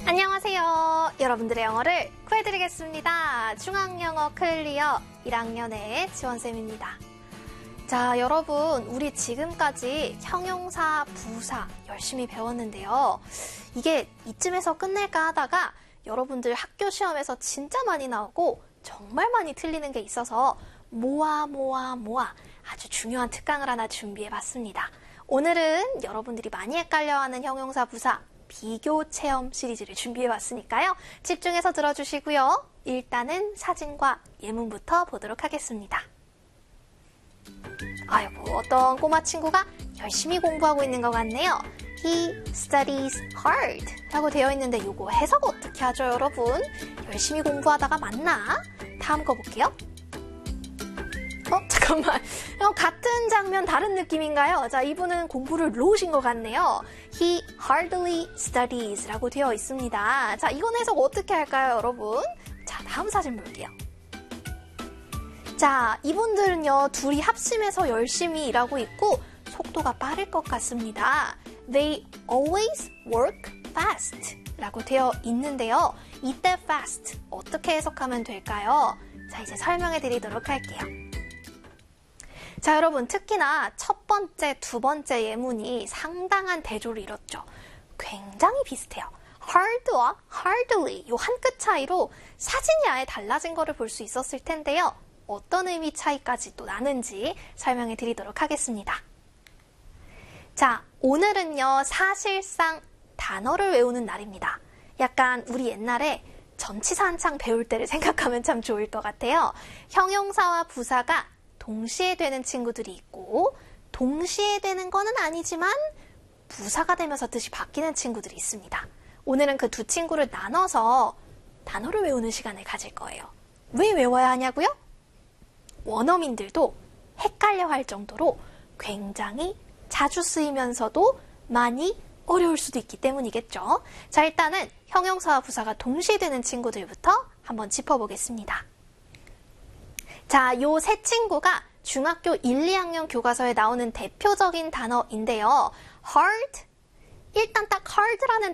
안녕하세요. 여러분들의 영어를 구해드리겠습니다. 중앙영어 클리어 1학년의 지원쌤입니다. 자, 여러분, 우리 지금까지 형용사, 부사 열심히 배웠는데요. 이게 이쯤에서 끝낼까 하다가 여러분들 학교 시험에서 진짜 많이 나오고 정말 많이 틀리는 게 있어서 모아 아주 중요한 특강을 하나 준비해봤습니다. 오늘은 여러분들이 많이 헷갈려하는 형용사, 부사 비교 체험 시리즈를 준비해봤으니까요. 집중해서 들어주시고요. 일단은 사진과 예문부터 보도록 하겠습니다. 아이고, 어떤 꼬마 친구가 열심히 공부하고 있는 것 같네요. He studies hard 라고 되어 있는데 이거 해석 어떻게 하죠, 여러분? 열심히 공부하다가 맞나? 다음 거 볼게요. 잠깐만. 같은 장면 다른 느낌인가요? 자, 이분은 공부를 놓으신 것 같네요. He hardly studies 라고 되어 있습니다. 자, 이건 해석 어떻게 할까요, 여러분? 자, 다음 사진 볼게요. 자, 이분들은요, 둘이 합심해서 열심히 일하고 있고 속도가 빠를 것 같습니다. They always work fast 라고 되어 있는데요. 이때 fast 어떻게 해석하면 될까요? 자, 이제 설명해 드리도록 할게요. 자, 여러분, 특히나 첫 번째, 두 번째 예문이 상당한 대조를 이뤘죠. 굉장히 비슷해요. hard와 hardly 이 한 끗 차이로 사진이 아예 달라진 거를 볼 수 있었을 텐데요. 어떤 의미 차이까지 또 나는지 설명해 드리도록 하겠습니다. 자, 오늘은요, 사실상 단어를 외우는 날입니다. 약간 우리 옛날에 전치사 한창 배울 때를 생각하면 참 좋을 것 같아요. 형용사와 부사가 동시에 되는 친구들이 있고 동시에 되는 거는 아니지만 부사가 되면서 뜻이 바뀌는 친구들이 있습니다. 오늘은 그 두 친구를 나눠서 단어를 외우는 시간을 가질 거예요. 왜 외워야 하냐고요? 원어민들도 헷갈려 할 정도로 굉장히 자주 쓰이면서도 많이 어려울 수도 있기 때문이겠죠. 자, 일단은 형용사와 부사가 동시에 되는 친구들부터 한번 짚어보겠습니다. 자, 요 세 친구가 중학교 1, 2학년 교과서에 나오는 대표적인 단어인데요. hard, 일단 딱 hard라는